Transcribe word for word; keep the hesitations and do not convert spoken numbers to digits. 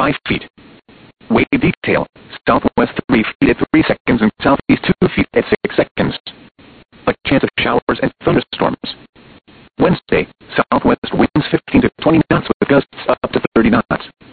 five feet. Wave detail, southwest three feet at three seconds and southeast two feet at six seconds. A chance of showers and thunderstorms. Wednesday, southwest winds fifteen to twenty knots with gusts up to thirty knots.